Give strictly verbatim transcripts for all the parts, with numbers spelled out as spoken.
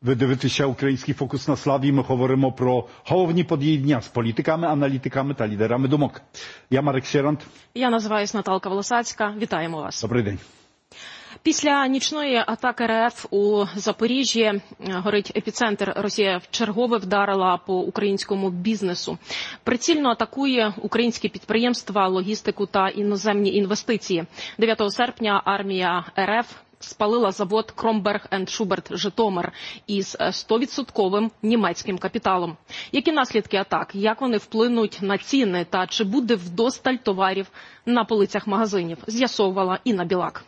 Ви дивитеся «Український фокус на славі». Ми говоримо про головні події дня з політиками, аналітиками та лідерами думок. Я Марек Сєрант. Я називаюсь Наталка Волосацька. Вітаємо вас. Добрий день. Після нічної атаки РФ у Запоріжжі, горить епіцентр, Росія вчергове вдарила по українському бізнесу. Прицільно атакує українські підприємства, логістику та іноземні інвестиції. дев'ятого серпня армія РФ спалила завод Кромберг енд Шуберт Житомир із сто відсотків німецьким капіталом. Які наслідки атак? Як вони вплинуть на ціни? Та чи буде вдосталь товарів на полицях магазинів? З'ясовувала Інна Білак.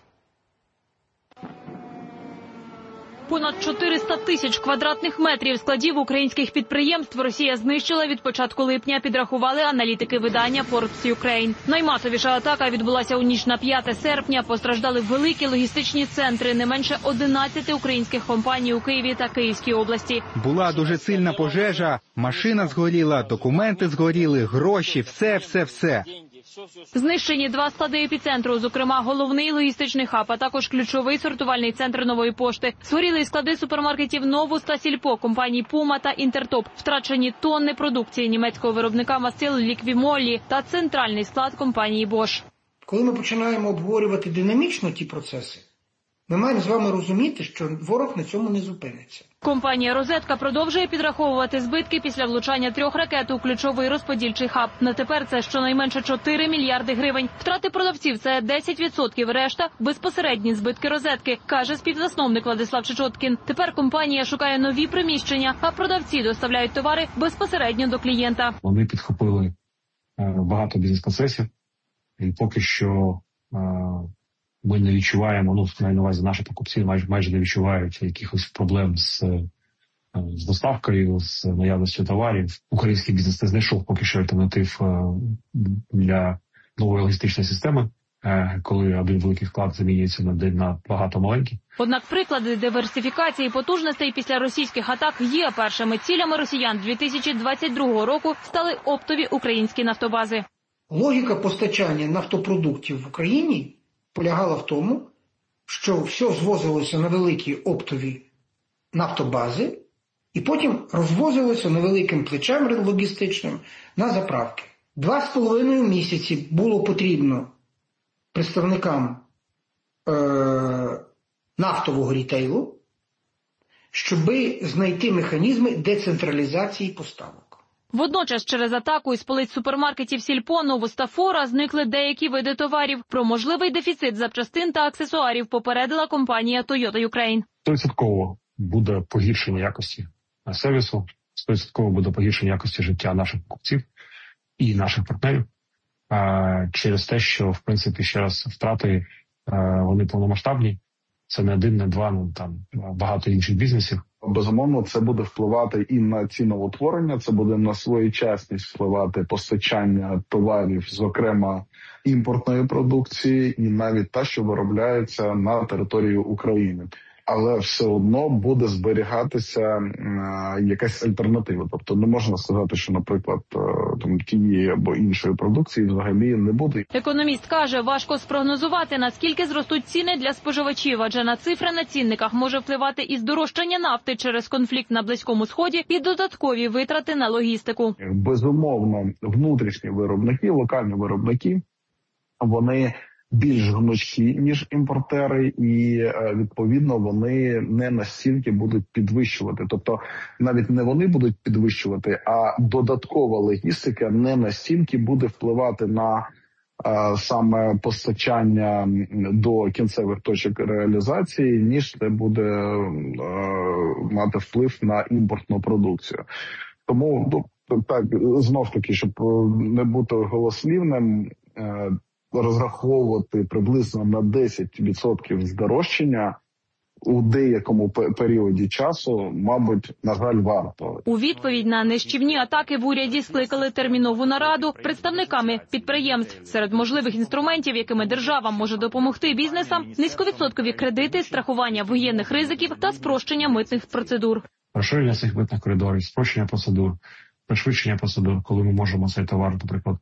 Понад чотириста тисяч квадратних метрів складів українських підприємств Росія знищила від початку липня, підрахували аналітики видання Forbes Ukraine. Наймасовіша атака відбулася у ніч на п'яте серпня. Постраждали великі логістичні центри, не менше одинадцяти українських компаній у Києві та Київській області. Була дуже сильна пожежа, машина згоріла, документи згоріли, гроші, все, все, все. Знищені два склади епіцентру, зокрема головний логістичний хаб, а також ключовий сортувальний центр Нової пошти. Згоріли склади супермаркетів «Новус» та «Сільпо», компаній «Пума» та «Інтертоп». Втрачені тонни продукції німецького виробника мастил «Ліквімолі» та центральний склад компанії «Бош». Коли ми починаємо обговорювати динамічно ті процеси, ми маємо з вами розуміти, що ворог на цьому не зупиниться. Компанія «Розетка» продовжує підраховувати збитки після влучання трьох ракет у ключовий розподільчий хаб. На тепер це щонайменше чотири мільярди гривень. Втрати продавців – це десять відсотків, решта – безпосередні збитки «Розетки», каже співзасновник Владислав Чечоткін. Тепер компанія шукає нові приміщення, а продавці доставляють товари безпосередньо до клієнта. Вони підхопили багато бізнес-процесів, і поки що ми не відчуваємо, ну, на увазі наші покупці майже, майже не відчувають якихось проблем з, з доставкою, з наявністю товарів. Український бізнес не знайшов поки що альтернатив для нової логістичної системи, коли один великий вклад замінюється на, на багато маленьких. Однак приклади диверсифікації потужностей після російських атак є. Першими цілями росіян дві тисячі двадцять другого року стали оптові українські нафтобази. Логіка постачання нафтопродуктів в Україні полягала в тому, що все звозилося на великі оптові нафтобази і потім розвозилося невеликим плечем логістичним на заправки. Два з половиною місяці було потрібно представникам е- нафтового рітейлу, щоб знайти механізми децентралізації поставок. Водночас через атаку із полиць супермаркетів «Сільпо», «Новус» та «Фора» зникли деякі види товарів. Про можливий дефіцит запчастин та аксесуарів попередила компанія Toyota Ukraine. сто відсотків буде погіршення якості сервісу, сто відсотків буде погіршення якості життя наших покупців і наших партнерів. Через те, що, в принципі, ще раз, втрати, вони повномасштабні. Це не один, не два, ну там багато інших бізнесів. Безумовно, це буде впливати і на ціноутворення, це буде на своєчасність впливати постачання товарів, зокрема імпортної продукції, і навіть та, що виробляється на території України. Але все одно буде зберігатися е, якась альтернатива. Тобто не можна сказати, що, наприклад, е, там тієї або іншої продукції взагалі не буде. Економіст каже, важко спрогнозувати, наскільки зростуть ціни для споживачів, адже на цифри на цінниках може впливати і здорожчання нафти через конфлікт на Близькому Сході, і додаткові витрати на логістику. Безумовно, внутрішні виробники, локальні виробники, вони більш гнучкі, ніж імпортери, і, відповідно, вони не настільки будуть підвищувати. Тобто, навіть не вони будуть підвищувати, а додаткова логістика не настільки буде впливати на а, саме постачання до кінцевих точок реалізації, ніж це буде а, мати вплив на імпортну продукцію. Тому, ну, так, знов таки, щоб не бути голослівним, розраховувати приблизно на десять відсотків здорожчання у деякому періоді часу, мабуть, на жаль, варто. У відповідь на нищівні атаки в уряді скликали термінову нараду представниками підприємств. Серед можливих інструментів, якими держава може допомогти бізнесам, низьковідсоткові кредити, страхування воєнних ризиків та спрощення митних процедур. Розширення цих митних коридорів, спрощення процедур, пришвидшення процедур, коли ми можемо цей товар, наприклад,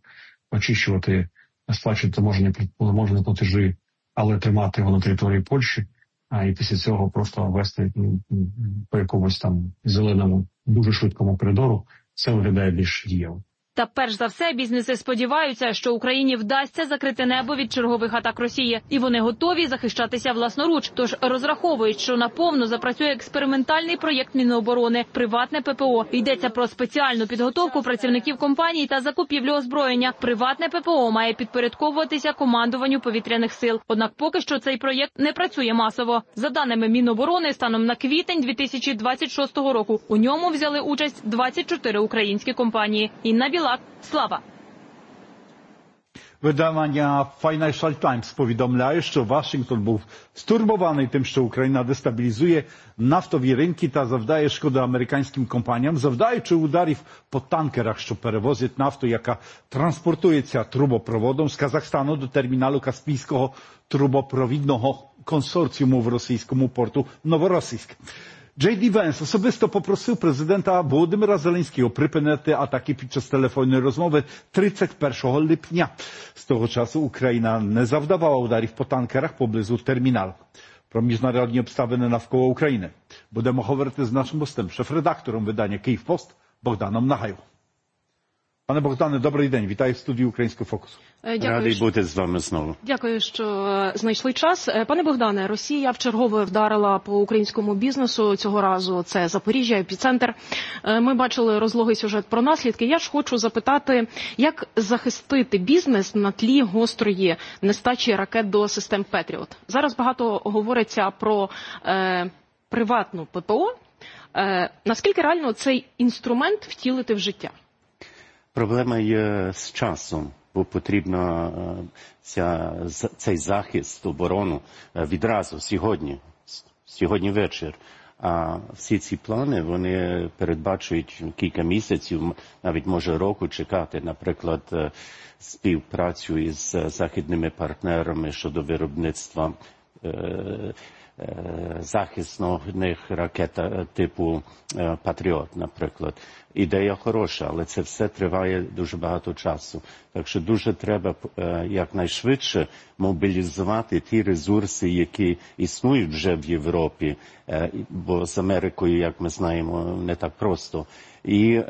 очищувати, сплачувати таможені платежі, але тримати його на території Польщі, а і після цього просто вести по якомусь там зеленому, дуже швидкому коридору, це виглядає більш дієво. Та перш за все бізнеси сподіваються, що Україні вдасться закрити небо від чергових атак Росії. І вони готові захищатися власноруч. Тож розраховують, що наповну запрацює експериментальний проєкт Міноборони «Приватне ППО». Йдеться про спеціальну підготовку працівників компаній та закупівлю озброєння. Приватне ППО має підпорядковуватися командуванню повітряних сил. Однак поки що цей проєкт не працює масово. За даними Міноборони, станом на квітень дві тисячі двадцять шостого року у ньому взяли участь двадцять чотири українські компанії. Інна Білак, Слава. Видання Financial Times повідомляє, що Вашингтон був стурбований тим, що Україна дестабілізує нафтові ринки та завдає шкоди американським компаніям, завдаючи ударів по танкерах, що перевозять нафту, яка транспортується трубопроводом з Казахстану до терміналу Каспійського трубопровідного консорціуму в російському порту Новоросійськ. Джей Ді Венс особисто попросив президента Володимира Зеленського припинити атаки під час телефонної розмови тридцять першого липня. З того часу Україна не завдавала ударів по танкерах поблизу терміналу. Про міжнародні обставини навколо України будемо говорити з нашим гостем, шеф-редактором видання «Київпост» Богданом Нагаю. Пане Богдане, добрий день. Вітаю в студії Українського фокусу. Дякую, Радий що... бути з вами знову. Дякую, що знайшли час. Пане Богдане, Росія вчергове вдарила по українському бізнесу. Цього разу це Запоріжжя, епіцентр. Ми бачили розлогий сюжет про наслідки. Я ж хочу запитати, як захистити бізнес на тлі гострої нестачі ракет до систем Петріот? Зараз багато говориться про е, приватну ППО. Е, наскільки реально цей інструмент втілити в життя? Проблема є з часом, бо потрібно ця, цей захист, оборону відразу, сьогодні, сьогодні вечір. А всі ці плани, вони передбачують кілька місяців, навіть може року чекати, наприклад, співпрацю із західними партнерами щодо виробництва захисних ракет типу «Патріот», наприклад. Ідея хороша, але це все триває дуже багато часу. Так що дуже треба якнайшвидше мобілізувати ті ресурси, які існують вже в Європі, бо з Америкою, як ми знаємо, не так просто. І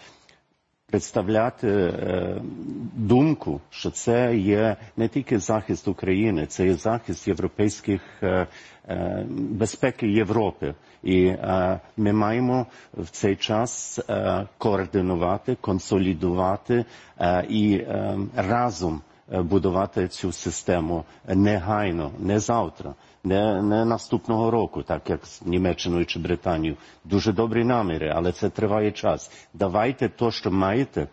представляти е, думку, що це є не тільки захист України, це є захист європейських е, е, безпеки Європи. І е, ми маємо в цей час е, координувати, консолідувати е, і е, разом будувати цю систему негайно, не завтра, не, не наступного року, так як з Німеччиною чи Британією. Дуже добрі наміри, але це триває час. Давайте то, що маєте,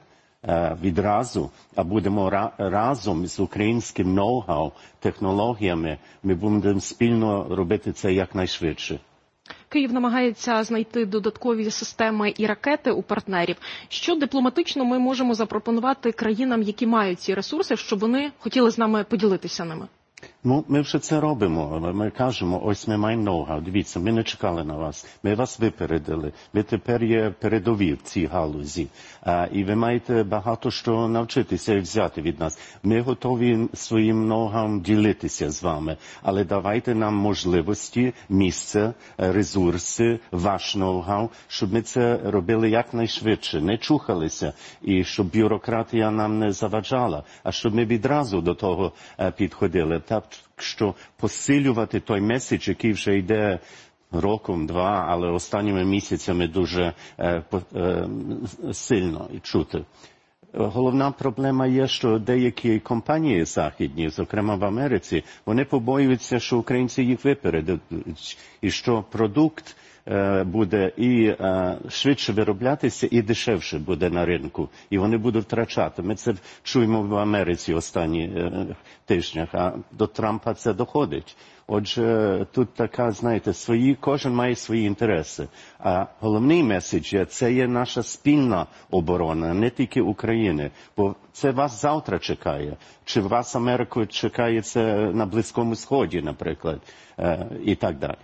відразу, а будемо разом з українським ноу-хау, технологіями, ми будемо спільно робити це якнайшвидше. Київ намагається знайти додаткові системи і ракети у партнерів. Що дипломатично ми можемо запропонувати країнам, які мають ці ресурси, щоб вони хотіли з нами поділитися ними? Ну, ми вже це робимо. Ми кажемо, ось ми маємо ноу-хау. Дивіться, ми не чекали на вас. Ми вас випередили. Ви тепер є передові в цій галузі. А, і ви маєте багато що навчитися і взяти від нас. Ми готові своїм ноу-хау ділитися з вами. Але давайте нам можливості, місце, ресурси, ваш ноу-хау, щоб ми це робили якнайшвидше. Не чухалися. І щоб бюрократія нам не заважала. А щоб ми відразу до того підходили. Так що посилювати той меседж, який вже йде роком, два, але останніми місяцями дуже е, е, сильно чути. Головна проблема є, що деякі компанії західні, зокрема в Америці, вони побоюються, що українці їх випередять, і що продукт буде і е, швидше вироблятися, і дешевше буде на ринку. І вони будуть втрачати. Ми це чуємо в Америці останні е, тижнях, а до Трампа це доходить. Отже, тут така, знаєте, свої, кожен має свої інтереси. А головний меседж є, це є наша спільна оборона, не тільки України. Бо це вас завтра чекає. Чи вас Америку чекає це на Близькому Сході, наприклад, е, і так далі.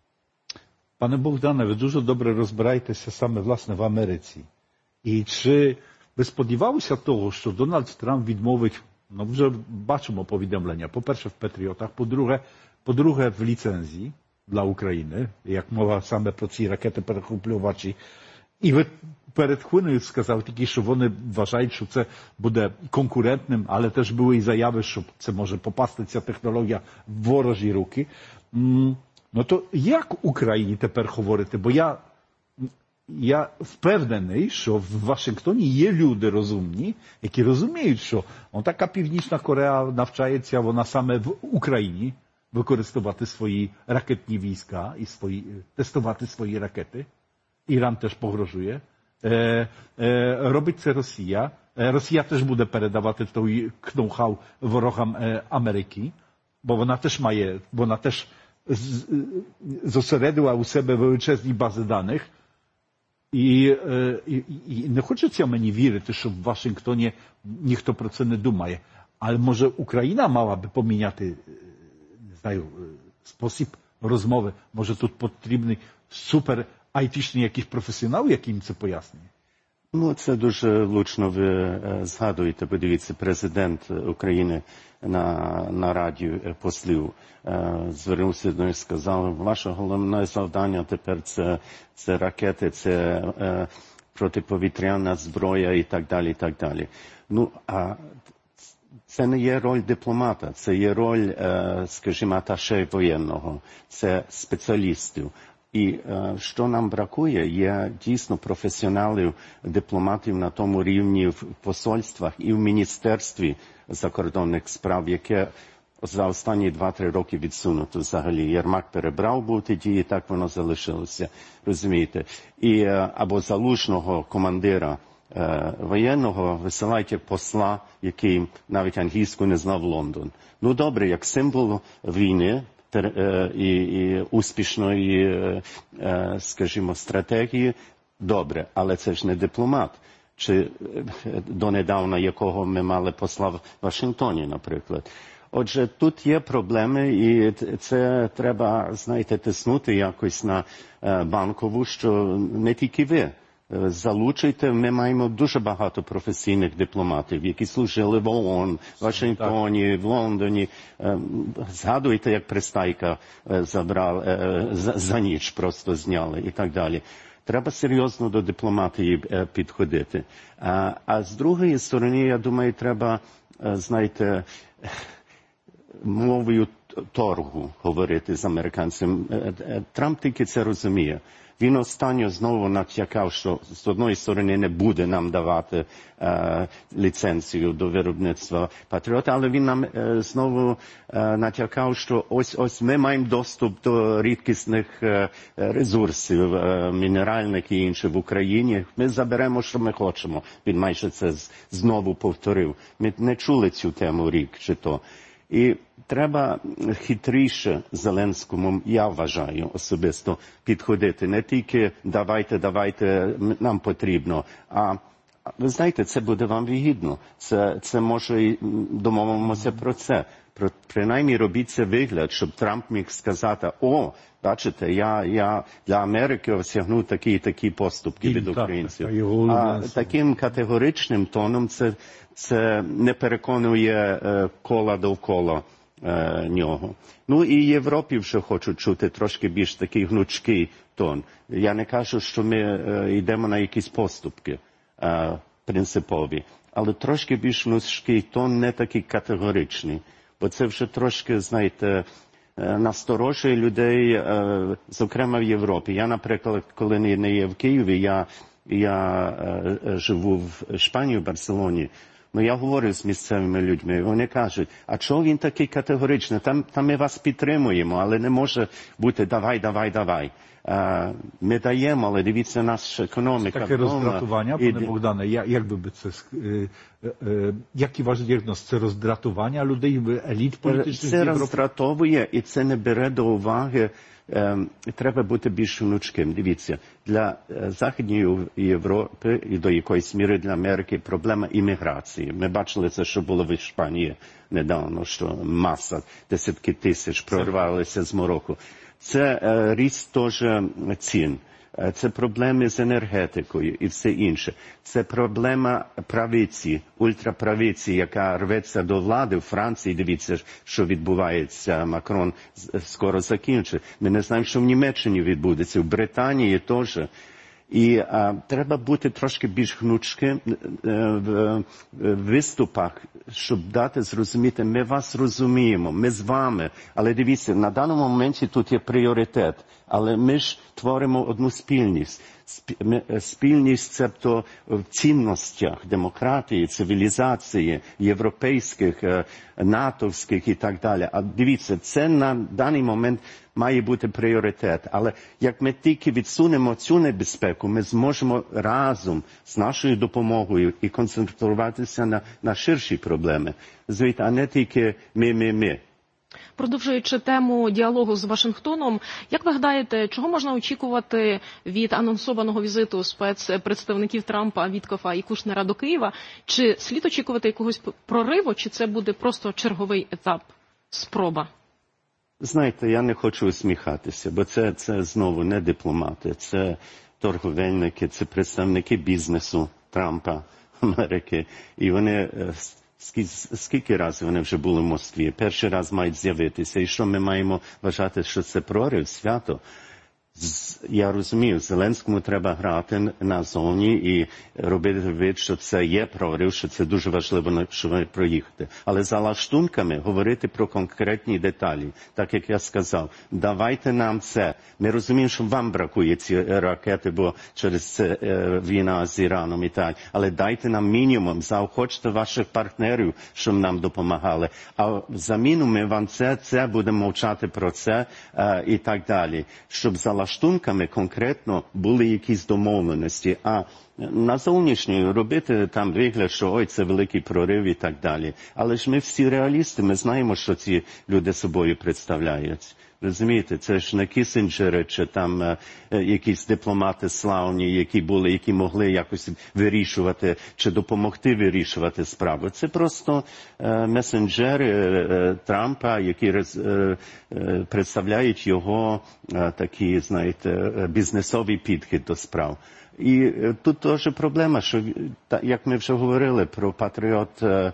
Пане Богдане, ви дуже добре розбираєтеся саме, власне, в Америці. І чи ви сподівалися того, що Дональд Трамп відмовить, ну вже бачимо повідомлення, по-перше, в Патріотах, по-друге, по-друге, в ліцензії, dla України, як мова саме про ці ракети-перехоплювачі. І ви перед хвилиною сказав тільки, що вони вважають, що це буде конкурентним, але теж були і заяви, що це може попасти ця технологія в ворожі руки. Ну то як Україні тепер говорити? Бо я, я впевнений, що в Вашингтоні є люди розумні, які розуміють, що така Північна Корея навчається, вона саме в Україні використовувати свої ракетні війська і свої, тестувати свої ракети. Іран теж погрожує. Е, е, робить це Росія. Е, Росія теж буде передавати той ноу-хау ворогам е, Америки, бо вона теж має, вона теж з, зосередила у себе величезні бази даних. І, е, і, і не хочеться мені вірити, що в Вашингтоні ніхто про це не думає. Але може Україна мала би поміняти, не знаю, спосіб розмови. Може тут потрібний супер айтішний якийсь професіонал, який їм це пояснює? Ну, це дуже влучно ви е, згадуєте. Подивіться, президент України на, на раді послів е, звернувся до них і сказав, ваше головне завдання тепер це, це ракети, це е, протиповітряна зброя і так далі, і так далі. Ну, а це не є роль дипломата, це є роль, е, скажімо, аташе воєнного, це спеціалістів. І е, що нам бракує, є дійсно професіоналів, дипломатів на тому рівні в посольствах і в Міністерстві закордонних справ, яке за останні два-три роки відсунуто взагалі. Єрмак перебрав був тоді, і так воно залишилося, розумієте. І е, або залужного командира е, воєнного висилайте посла, який навіть англійську не знав, в Лондон. Ну добре, як символ війни, І, і успішної, скажімо, стратегії, добре, але це ж не дипломат. Чи донедавна якого ми мали посла в Вашингтоні, наприклад. Отже, тут є проблеми, і це треба, знаєте, тиснути якось на Банкову, що не тільки ви залучуйте. Ми маємо дуже багато професійних дипломатів, які служили в ООН, в Вашингтоні, в Лондоні. Згадуйте, як Пристайка забрали, за, за ніч просто зняли і так далі. Треба серйозно до дипломатії підходити. А, а з другої сторони, я думаю, треба, знаєте, мовою торгу говорити з американцем. Трамп тільки це розуміє. Він останньо знову натякав, що з одної сторони не буде нам давати е, ліцензію до виробництва Патріота, але він нам е, знову е, натякав, що ось ось ми маємо доступ до рідкісних е, ресурсів, е, мінеральних і інших в Україні. Ми заберемо, що ми хочемо. Він майже це знову повторив. Ми не чули цю тему рік чи то. І треба хитріше Зеленському, я вважаю, особисто підходити. Не тільки давайте, давайте, нам потрібно, а ви знаєте, це буде вам вигідно. Це, це може і домовимося про це. Про, принаймні робіть це вигляд, щоб Трамп міг сказати, о, бачите, я, я для Америки осягнув такі і такі поступки від українців. А таким категоричним тоном це, це не переконує е, кола довкола е, нього. Ну і Європі вже хочуть чути трошки більш такий гнучкий тон. Я не кажу, що ми е, йдемо на якісь поступки е, принципові, але трошки більш гнучкий тон, не такий категоричний. Бо це вже трошки, знаєте, насторожує людей, зокрема в Європі. Я, наприклад, коли не є в Києві, я, я живу в Іспанії, в Барселоні, ну я говорю з місцевими людьми, вони кажуть, а чого він такий категоричний? Там, там ми вас підтримуємо, але не може бути давай, давай, давай. Ми даємо, але дивіться, наша економіка. Таке роздратування, пане Богдане, як би це, який ваш діагноз? Це роздратування людей, еліт політичних? Це роздратовує і це не бере до уваги. Треба бути більш гнучким. Дивіться, для Західної Європи і до якоїсь міри для Америки проблема імміграції. Ми бачили це, що було в Іспанії недавно, що маса, десятки тисяч прорвалися з Марокко. Це е, ріст теж цін. це проблеми з енергетикою і все інше. Це проблема правиці, ультраправиці, яка рветься до влади в Франції. Дивіться, що відбувається. Макрон скоро закінчить. Ми не знаємо, що в Німеччині відбудеться, в Британії теж. І а, треба бути трошки більш гнучким в виступах, щоб дати зрозуміти, ми вас розуміємо, ми з вами. Але дивіться, на даному моменті тут є пріоритет. Але ми ж творимо одну спільність. Спільність – це то в цінностях демократії, цивілізації, європейських, натовських і так далі. А дивіться, це на даний момент має бути пріоритет. Але як ми тільки відсунемо цю небезпеку, ми зможемо разом з нашою допомогою і концентруватися на, на ширші проблеми. Звідти, а не тільки ми-ми-ми. Продовжуючи тему діалогу з Вашингтоном, як ви гадаєте, чого можна очікувати від анонсованого візиту спецпредставників Трампа, Віткофа і Кушнера до Києва? Чи слід очікувати якогось прориву, чи це буде просто черговий етап, спроба? Знаєте, я не хочу усміхатися, бо це, це знову не дипломати, це торговельники, це представники бізнесу Трампа, Америки, і вони... Скільки разів вони вже були в Москві? Перший раз мають з'явитися. І що ми маємо вважати, що це прорив, свято? Я розумію, Зеленському треба грати назовні і робити вид, що це є прорив, що це дуже важливо, щоб проїхати. Але за лаштунками говорити про конкретні деталі. Так як я сказав, давайте нам це. Ми розуміємо, що вам бракує ці ракети, бо через це е, війна з Іраном і так. Але дайте нам мінімум, заохочте ваших партнерів, щоб нам допомагали. А взаміну ми вам це, це будемо мовчати про це е, і так далі. Щоб за лаштунками конкретно були якісь домовленості, а на зовнішній робити там вигляд, що ой, це великий прорив і так далі. Але ж ми всі реалісти, ми знаємо, що ці люди собою представляють. Розумієте, це ж не Кісінджери, чи там е, якісь дипломати славні, які були, які могли якось вирішувати, чи допомогти вирішувати справу. Це просто е, месенджери е, Трампа, які е, е, представляють його е, такі, знаєте, бізнесовий підхід до справ. І тут теж проблема, що, як ми вже говорили про Патріот,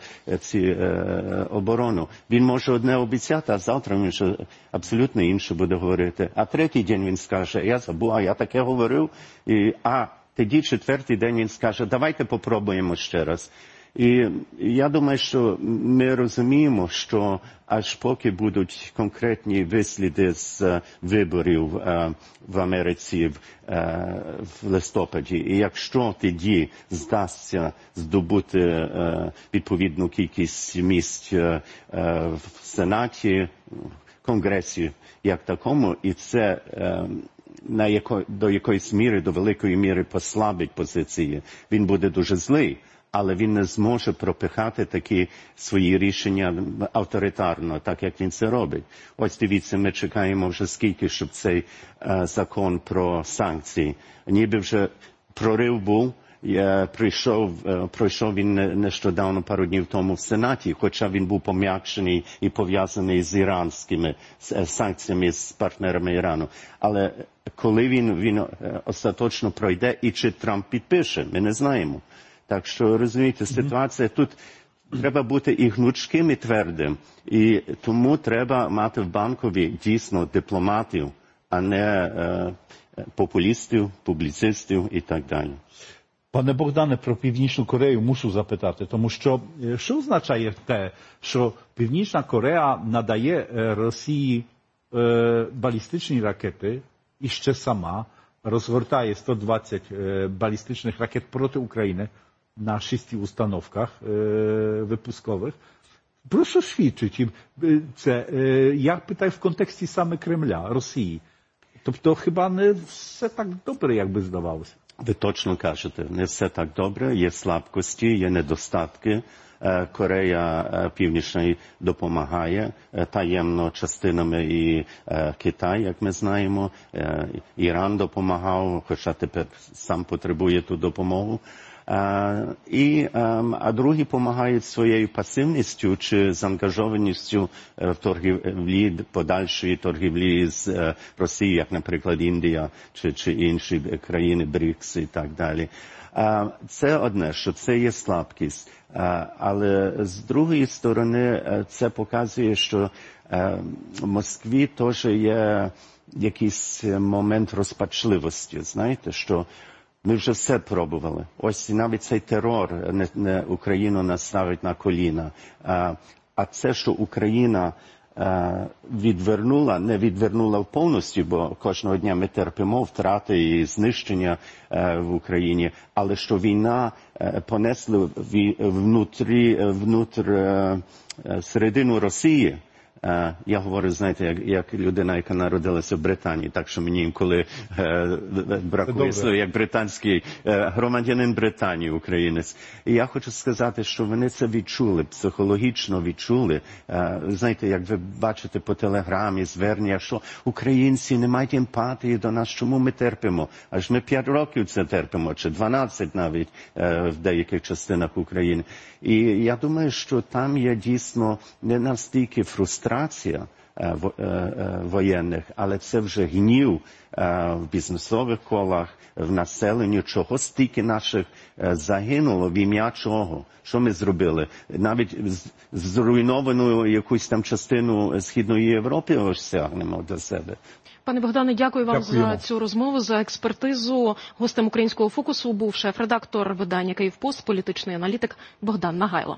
ці оборону, він може одне обіцяти, а завтра він вже абсолютно інше буде говорити. А третій день він скаже, я забув, а я таке говорив, і, а тоді четвертий день він скаже, давайте попробуємо ще раз. І я думаю, що ми розуміємо, що аж поки будуть конкретні висліди з виборів е, в Америці в, е, в листопаді, і якщо тоді здасться здобути е, відповідну кількість місць е, в Сенаті, Конгресі як такому, і це е, на яко, до якоїсь міри, до великої міри послабить позиції, він буде дуже злий. Але він не зможе пропихати такі свої рішення авторитарно, так як він це робить. Ось дивіться, ми чекаємо вже скільки, щоб цей е, закон про санкції. Ніби вже прорив був, е, прийшов, е, пройшов він нещодавно пару днів тому в Сенаті, хоча він був пом'якшений і пов'язаний з іранськими з, санкціями з партнерами Ірану. Але коли він, він е, остаточно пройде і чи Трамп підпише, ми не знаємо. Так що, розумієте, ситуація тут треба бути і гнучким, і твердим. І тому треба мати в Банкові дійсно дипломатів, а не е, популістів, публіцистів і так далі. Пане Богдане, про Північну Корею мушу запитати, тому що що означає те, що Північна Корея надає Росії е, балістичні ракети і ще сама розгортає сто двадцять е, балістичних ракет проти України na шести установках e, wypuskowych. Proszę świadczyć, це, e, я питаю в контексті саме Кремля, Росії. Тобто хіба не все так добре, як би здавалося? Ви точно кажете, не все так добре, є слабкості, є недостатки. Корея Північна допомагає таємно частинами і Китай, як ми знаємо. Іран допомагав, хоча тепер сам потребує ту допомогу. А, і, а другі допомагають своєю пасивністю чи заангажованістю в торгівлі, подальшої торгівлі з Росією, як, наприклад, Індія чи, чи інші країни БРІКС і так далі. А, це одне, що це є слабкість. А, але з другої сторони це показує, що а, в Москві теж є якийсь момент розпачливості, знаєте, що ми вже все пробували. Ось навіть цей терор не, не Україну наставить на коліна. А, а це, що Україна а, відвернула, не відвернула повністю, бо кожного дня ми терпимо втрати і знищення а, в Україні, але що війна а, понесла внутрі, внутрі а, середину Росії. Uh, я говорю, знаєте, як, як людина, яка народилася в Британії, так що мені інколи uh, бракує слів, як британський uh, громадянин Британії, українець. І я хочу сказати, що вони це відчули, психологічно відчули. Uh, знаєте, як ви бачите по телеграмі, звернення, що українці не мають емпатії до нас, чому ми терпимо? Аж ми п'ять років це терпимо, чи дванадцять навіть uh, в деяких частинах України. І я думаю, що там є дійсно не настільки фрустрація е, в, е, воєнних, але це вже гнів е, в бізнесових колах, в населенні, чого стільки наших е, загинуло, в ім'я чого. Що ми зробили? Навіть зруйновану якусь там частину Східної Європи осягнемо до себе. Пане Богдане, дякую вам Дякуємо. за цю розмову, за експертизу. Гостем «Українського фокусу» був шеф-редактор видання «Київпост», політичний аналітик Богдан Нагайло.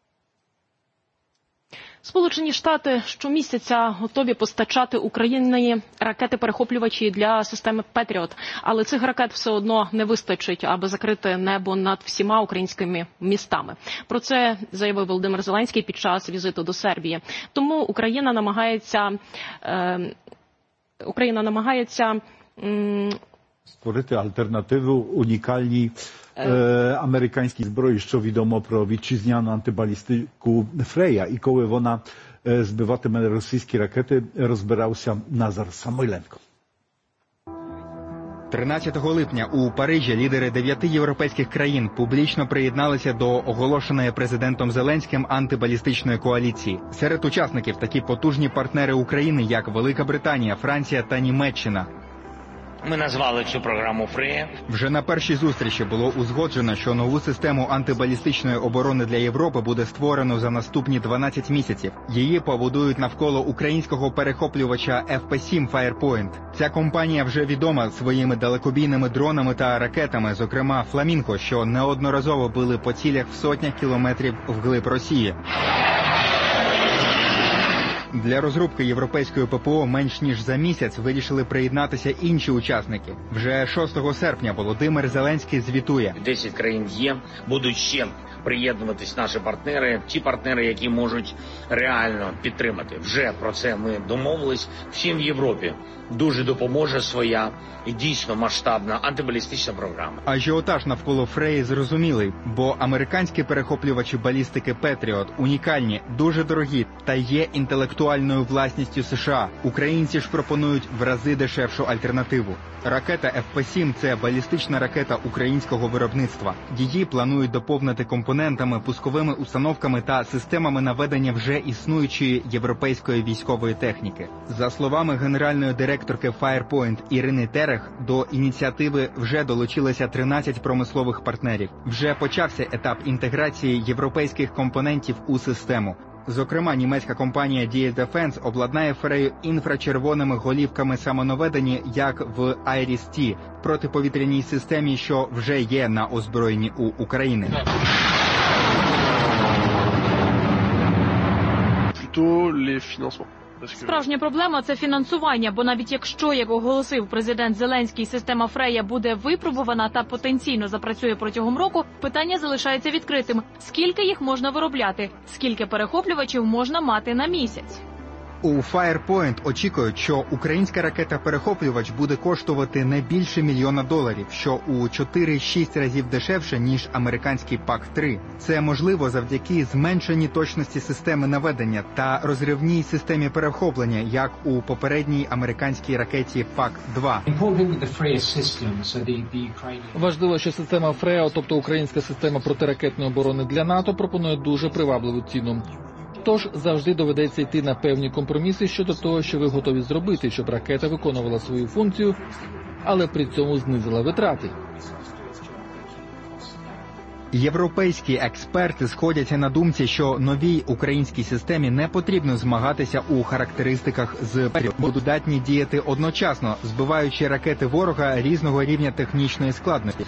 Сполучені Штати щомісяця готові постачати Україні ракети-перехоплювачі для системи «Петріот». Але цих ракет все одно не вистачить, аби закрити небо над всіма українськими містами. Про це заявив Володимир Зеленський під час візиту до Сербії. Тому Україна намагається... Е, Україна намагається м, створити альтернативу унікальній е, американській зброї, що відомо про вітчизняну антибалістику Фрея. І коли вона е, збиватиме російські ракети, розбирався Назар Самойленко. тринадцятого липня у Парижі лідери дев'яти європейських країн публічно приєдналися до оголошеної президентом Зеленським антибалістичної коаліції. Серед учасників такі потужні партнери України, як Велика Британія, Франція та Німеччина. Ми назвали цю програму «Фрея». Вже на першій зустрічі було узгоджено, що нову систему антибалістичної оборони для Європи буде створено за наступні дванадцять місяців. Її побудують навколо українського перехоплювача еф пі сім Firepoint. Ця компанія вже відома своїми далекобійними дронами та ракетами, зокрема «Фламінго», що неодноразово били по цілях в сотнях кілометрів вглиб Росії. Для розробки європейської ППО менш ніж за місяць вирішили приєднатися інші учасники. Вже шостого серпня Володимир Зеленський звітує. десять країн є, будуть ще приєднуватись наші партнери, ті партнери, які можуть реально підтримати. Вже про це ми домовились. Всім в Європі дуже допоможе своя і дійсно масштабна антибалістична програма. Ажіотаж навколо Фреї зрозумілий, бо американські перехоплювачі балістики Петріот унікальні, дуже дорогі та є інтелектуальною власністю США. Українці ж пропонують в рази дешевшу альтернативу. Ракета еф пі сім – це балістична ракета українського виробництва. Її планують доповнити компонентами, пусковими установками та системами наведення вже існуючої європейської військової техніки. За словами генеральної директорки Firepoint Ірини Терех, до ініціативи вже долучилися тринадцять промислових партнерів. Вже почався етап інтеграції європейських компонентів у систему. Зокрема, німецька компанія ді ес Defense обладнає Фрею інфрачервоними голівками самонаведення, як в Айріс-Ті, протиповітряній системі, що вже є на озброєнні у України. Справжня проблема – це фінансування, бо навіть якщо, як оголосив президент Зеленський, система Фрея буде випробувана та потенційно запрацює протягом року, питання залишається відкритим. Скільки їх можна виробляти? Скільки перехоплювачів можна мати на місяць? У Firepoint очікують, що українська ракета-перехоплювач буде коштувати не більше мільйона доларів, що у чотири-шість разів дешевше, ніж американський пак три. Це можливо завдяки зменшеній точності системи наведення та розривній системі перехоплення, як у попередній американській ракеті пак два. Важливо, що система Freya, тобто українська система протиракетної оборони для НАТО, пропонує дуже привабливу ціну. Тож завжди доведеться йти на певні компроміси щодо того, що ви готові зробити, щоб ракета виконувала свою функцію, але при цьому знизила витрати. Європейські експерти сходяться на думці, що новій українській системі не потрібно змагатися у характеристиках з Петріот, будуть здатні діяти одночасно, збиваючи ракети ворога різного рівня технічної складності.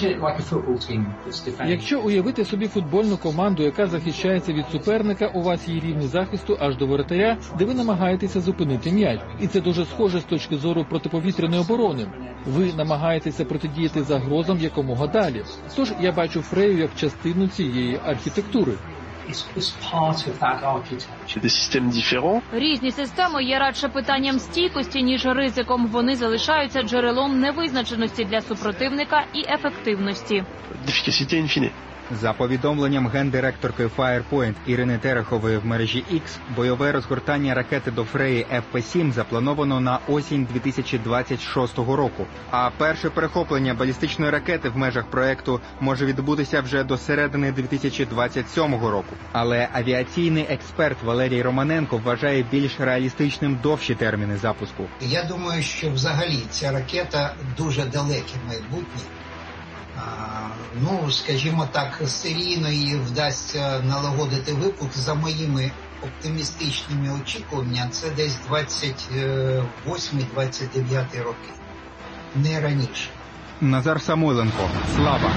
Якщо уявити собі футбольну команду, яка захищається від суперника, у вас є рівні захисту аж до воротаря, де ви намагаєтеся зупинити м'яч. І це дуже схоже з точки зору протиповітряної оборони. Ви намагаєтеся протидіяти загрозам якомога далі. Тож я бачу Фрею як частину цієї архітектури. Різні системи є радше питанням стійкості, ніж ризиком. Вони залишаються джерелом невизначеності для супротивника і ефективності. За повідомленням гендиректорки Firepoint Ірини Терехової в мережі X, бойове розгортання ракети до Фреї еф пі сім заплановано на осінь дві тисячі двадцять шостого року. А перше перехоплення балістичної ракети в межах проекту може відбутися вже до середини дві тисячі двадцять сьомого року. Але авіаційний експерт Валерій Романенко вважає більш реалістичним довші терміни запуску. Я думаю, що взагалі ця ракета дуже далеке майбутнє. Ну, скажімо так, серійно її вдасться налагодити випуск за моїми оптимістичними очікуваннями. Це десь двадцять восьмий - двадцять дев'ятий роки. Не раніше. Назар Самойленко. Слава.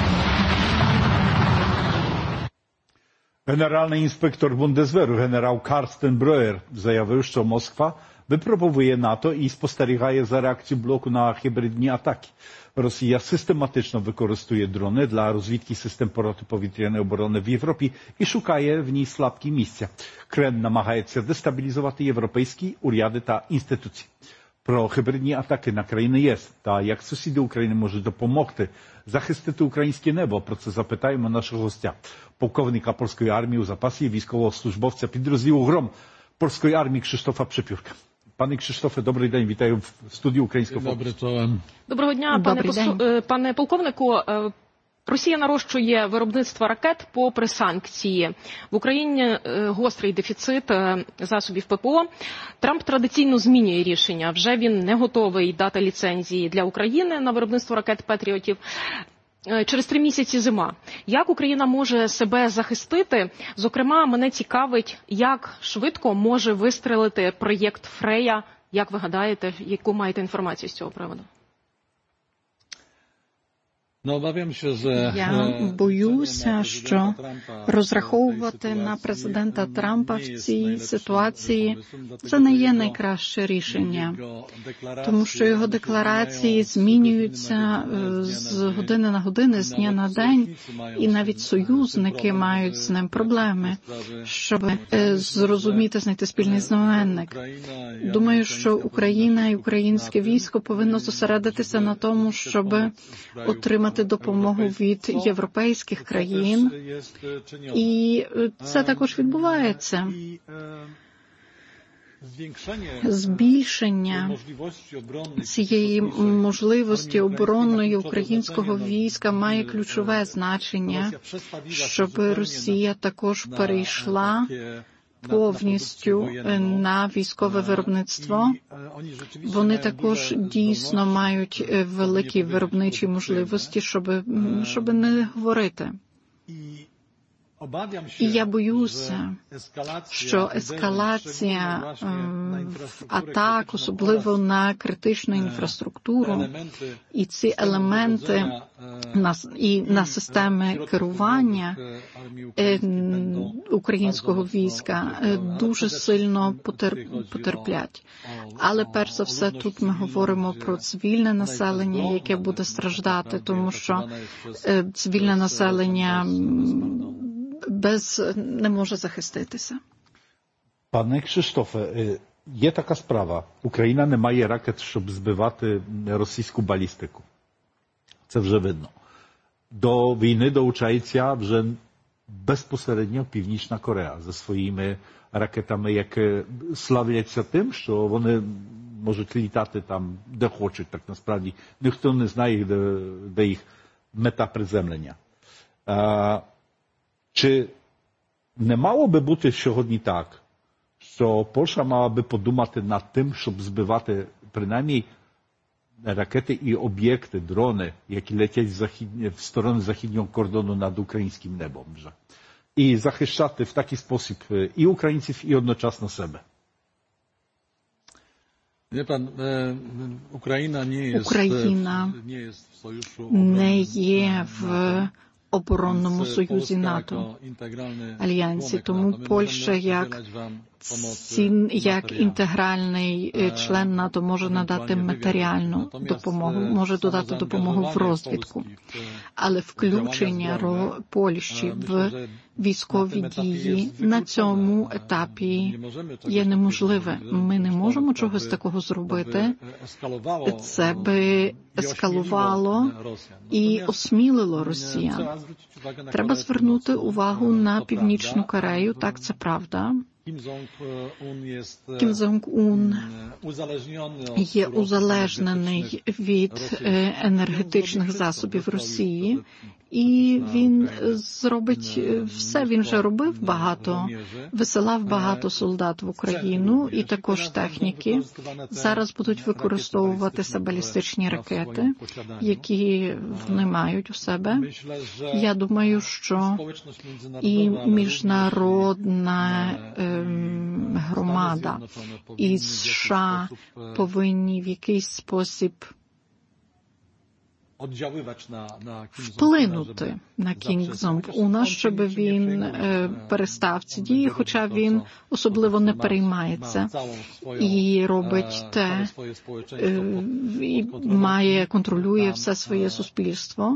Генеральний інспектор Бундесверу генерал Карстен Броєр заявив, що Москва випробовує НАТО і спостерігає за реакцією блоку на гібридні атаки. Росія систематично використовує дрони для розвідки систем протиповітряної оборони в Європі і шукає в ній слабкі місця. Кремль намагається дестабілізувати європейські уряди та інституції. Про гібридні атаки на країни ЄС та як сусіди України можуть допомогти захистити українське небо. Про це запитаємо нашого гостя, полковника польської армії у запасі, військовослужбовця підрозділу «Гром» польської армії Krzysztofa Przypiórka. Пане Krzysztofie, добрий день, вітаю в студії Українського фонду. Доброго дня, пане, посу... пане полковнику. Росія нарощує виробництво ракет попри санкції. В Україні гострий дефіцит засобів ППО. Трамп традиційно змінює рішення. Вже він не готовий дати ліцензії для України на виробництво ракет «Петріотів». Через три місяці зима. Як Україна може себе захистити? Зокрема, мене цікавить, як швидко може вистрелити проєкт «Фрея». Як ви гадаєте, яку маєте інформацію з цього приводу? Я боюся, що розраховувати на президента Трампа в цій ситуації – це не є найкраще рішення, тому що його декларації змінюються з години на годину, з дня на день, і навіть союзники мають з ним проблеми, щоб зрозуміти, знайти спільний знаменник. Думаю, що Україна і українське військо повинно зосередитися на тому, щоб отримати допомогу від європейських країн, і це також відбувається. Збільшення цієї можливості оборонної українського війська має ключове значення, щоб Росія також перейшла повністю на військове виробництво. Вони також дійсно мають великі виробничі можливості, щоб, щоб не говорити. І я боюся, що ескалація атак, особливо на критичну інфраструктуру, і ці елементи на, і на системи керування українського війська дуже сильно потерплять. Але перш за все тут ми говоримо про цивільне населення, яке буде страждати, тому що цивільне населення без не може захиститися. Пане Krzysztofie, Є така справа. Україна не має ракет, щоб збивати російську балістику. Це вже видно. До війни долучається вже безпосередньо Північна Корея зі своїми ракетами, які славляться тим, що вони можуть літати там, де хочуть, так насправді. Ніхто не знає, де, де їх мета приземлення. А, чи не мало би бути сьогодні так, що Польща мала би подумати над тим, щоб збивати принаймні ракети і об'єкти, дрони, які летять в, західні, в сторону західнього кордону над українським небом вже. І захищати в такий спосіб і українців, і одночасно себе. Wie pan, Ukraina nie jest, Україна nie jest w sojuszu не є в оборонному союзі НАТО, альянсі, тому Польща як Цін, як інтегральний член НАТО може надати матеріальну допомогу, може додати допомогу в розвідку. Але включення Польщі в військові дії на цьому етапі є неможливе. Ми не можемо чогось такого зробити. Це би ескалувало і осмілило росіян. Треба звернути увагу на Північну Корею, так, це правда. Кім Джонг-Ун є узалежнений від енергетичних засобів Росії, і він зробить все, він вже робив багато, висилав багато солдат в Україну і також техніки. Зараз будуть використовуватися балістичні ракети, які вони мають у себе. Я думаю, що і міжнародна ем, громада, і США повинні в якийсь спосіб вплинути на Кім Джонг-Уна, щоб він е, перестав ці дії, хоча він особливо не переймається і робить те, е, і має, контролює все своє суспільство,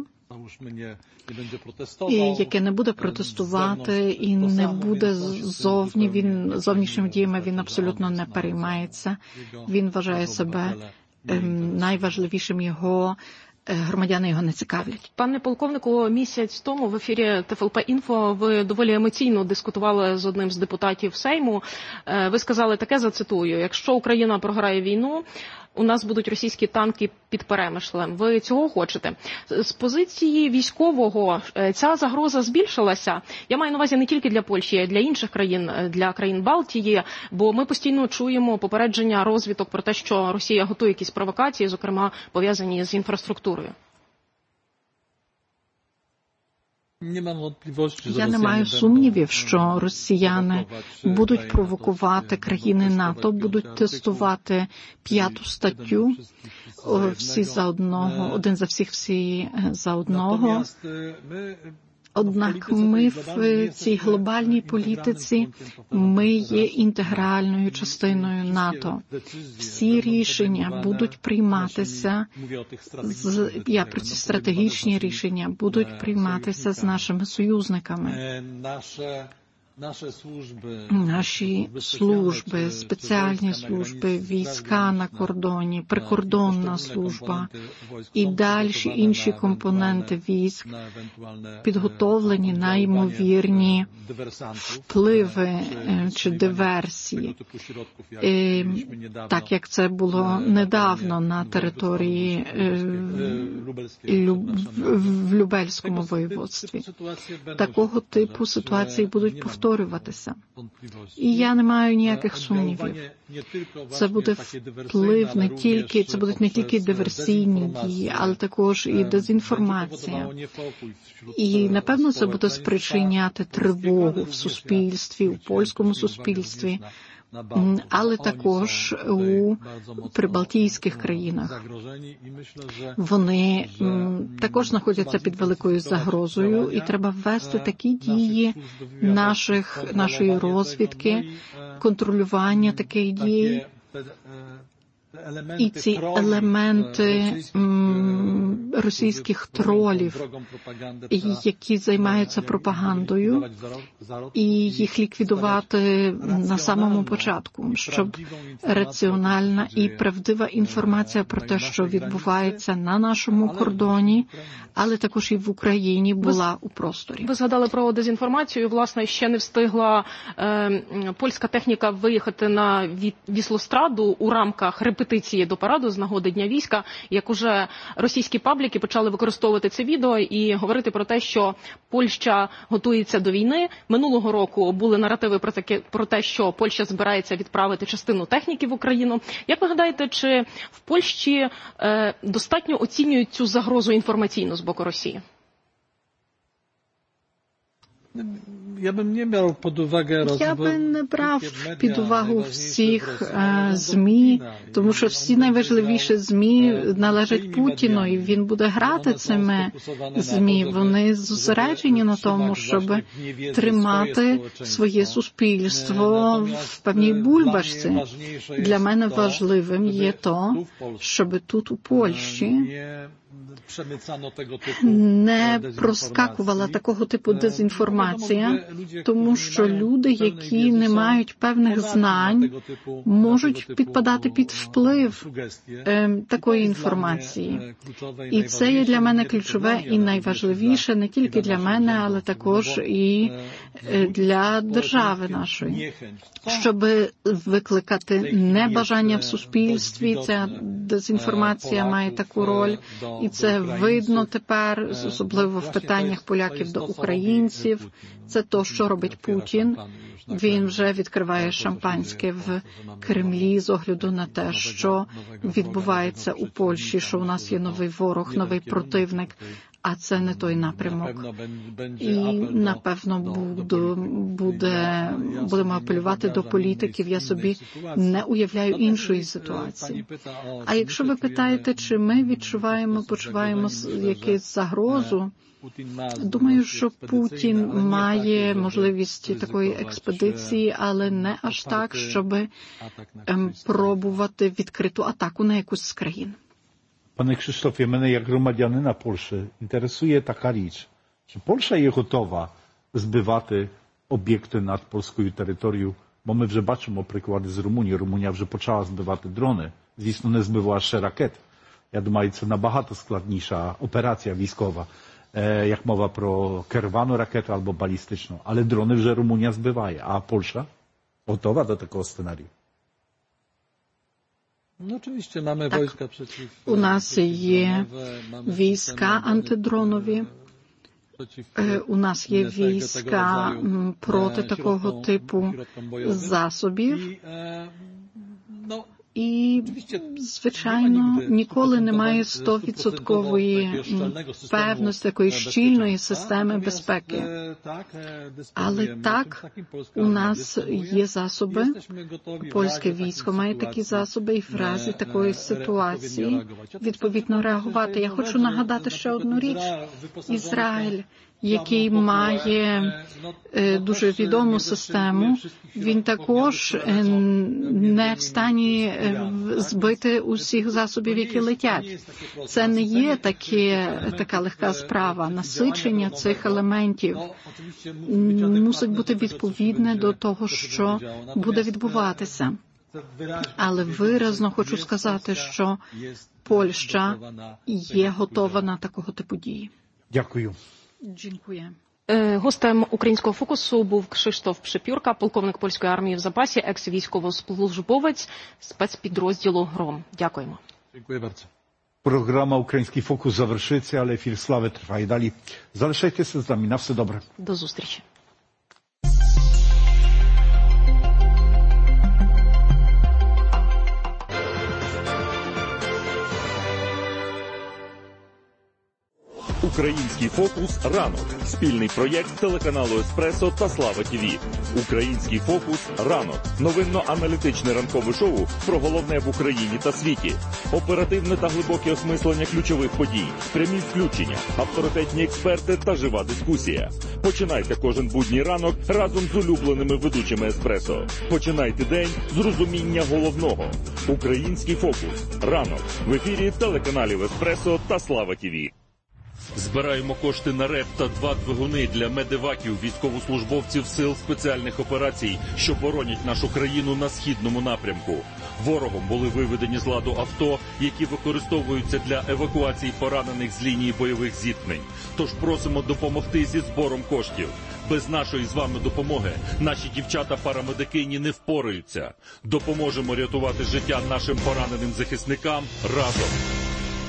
і яке не буде протестувати і не буде зовні, він зовнішніми діями він абсолютно не переймається. Він вважає себе е, найважливішим, його громадяни його не цікавлять. Пане полковнику, місяць тому в ефірі Т Ф Л П Інфо ви доволі емоційно дискутували з одним з депутатів Сейму. Ви сказали таке, зацитую: якщо Україна програє війну, у нас будуть російські танки під Перемишлем. Ви цього хочете? З позиції військового ця загроза збільшилася. Я маю на увазі не тільки для Польщі, а й для інших країн, для країн Балтії, бо ми постійно чуємо попередження розвідок про те, що Росія готує якісь провокації, зокрема пов'язані з інфраструктурою. Я не маю сумнівів, що росіяни будуть провокувати країни НАТО, будуть тестувати п'яту статтю, всі за одного, один за всіх, всі за одного. Однак ми в цій глобальній політиці, ми є інтегральною частиною НАТО. Всі рішення будуть прийматися, з, я про ці стратегічні рішення, будуть прийматися з нашими союзниками. Наші служби, спеціальні служби, війська на кордоні, прикордонна служба і далі інші компоненти військ підготовлені на ймовірні впливи чи диверсії, і, так як це було недавно на території в Любельському воєводстві. Такого типу ситуації будуть повторюватися. І я не маю ніяких сумнівів. Це буде вплив не тільки, це будуть не тільки диверсійні дії, але також і дезінформація. І, напевно, це буде спричиняти тривогу в суспільстві, у польському суспільстві, але також у прибалтійських країнах. Вони також знаходяться під великою загрозою, і треба ввести такі дії наших, нашої розвідки, контролювання таких дій. І ці елементи російських тролів, які займаються пропагандою, і їх ліквідувати на самому початку, щоб раціональна і правдива інформація про те, що відбувається на нашому кордоні, але також і в Україні, була у просторі. Ви згадали про дезінформацію. Власне, ще не встигла е, польська техніка виїхати на Віслостраду у рамках репетиції до параду з нагоди Дня війська, як уже російські пабліки почали використовувати це відео і говорити про те, що Польща готується до війни. Минулого року були наративи про таке, про те, що Польща збирається відправити частину техніки в Україну. Як ви гадаєте, чи в Польщі е, достатньо оцінюють цю загрозу інформаційно з боку Росії? Ja bym nie brał pod uwagę roz... Я би не брав під увагу всіх е, ЗМІ, тому що всі найважливіші ЗМІ належать Путіну, і він буде грати цими ЗМІ. Вони зосереджені на тому, щоб тримати своє суспільство в певній бульбашці. Для мене важливим є то, щоб тут у Польщі не проскакувала такого типу дезінформація, тому що люди, які не мають певних знань, можуть підпадати під вплив е, такої інформації. І це є для мене ключове і найважливіше не тільки для мене, але також і для держави нашої. Щоб викликати небажання в суспільстві, ця дезінформація має таку роль, і це видно тепер, особливо в питаннях поляків до українців. Це то, що робить Путін. Він вже відкриває шампанське в Кремлі з огляду на те, що відбувається у Польщі, що у нас є новий ворог, новий противник, а це не той напрямок. І, напевно, буду, буде, будемо апелювати до політиків. Я собі не уявляю іншої ситуації. А якщо ви питаєте, чи ми відчуваємо, почуваємо якусь загрозу, думаю, що Путін має можливість такої експедиції, але не аж так, щоб ем, пробувати відкриту атаку на якусь з країн. Panie Krzysztofie, мене як громадянина Польщі інтересує така річ, чи Польща є готова збивати об'єкти над польською територією, бо ми вже бачимо приклади з Румунії. Румунія вже почала збивати дрони, звісно, не збивала ще ракет. Я думаю, це набагато складніша операція військова, як mowa про керовану ракету або балістичну, але дрони вже Румунія збиває, а Польща готова до такого сценарію. No oczywiście mamy Tak. wojska przeciw... У нас є війська антидронові, у нас є війська проти такого типу засобів. І, звичайно, ніколи немає стовідсоткової певності, такої щільної системи безпеки. Але так, у нас є засоби, польське військо має такі засоби, і в разі такої ситуації відповідно реагувати. Я хочу нагадати ще одну річ. Ізраїль, який має е, дуже відому систему, він також е, не в стані е, збити усіх засобів, які летять. Це не є таке, така легка справа. Насичення цих елементів мусить бути відповідне до того, що буде відбуватися. Але виразно хочу сказати, що Польща є готова на такого типу дії. Дякую. Дякую. Гостем українського фокусу був Кшиштоф Шепюрка, полковник польської армії в запасі, екс-військовослужбовець спецпідрозділу «Гром». Дякуємо. Dziękuję bardzo. Програма «Український фокус» завершиться, але ефір «Слави» триває далі. Залишайтеся з нами. На все добре. До зустрічі. Український фокус «Ранок» – спільний проєкт телеканалу «Еспресо» та «Слава ТІВІ». Український фокус «Ранок» – новинно-аналітичне ранкове шоу про головне в Україні та світі. Оперативне та глибоке осмислення ключових подій, прямі включення, авторитетні експерти та жива дискусія. Починайте кожен будній ранок разом з улюбленими ведучими «Еспресо». Починайте день з розуміння головного. Український фокус «Ранок» в ефірі телеканалів «Еспресо» та «Слава ТІВІ». Збираємо кошти на РЕП та два двигуни для медеваків, військовослужбовців сил спеціальних операцій, що боронять нашу країну на східному напрямку. Ворогом були виведені з ладу авто, які використовуються для евакуації поранених з лінії бойових зіткнень. Тож просимо допомогти зі збором коштів. Без нашої з вами допомоги наші дівчата-парамедикині не впораються. Допоможемо рятувати життя нашим пораненим захисникам разом.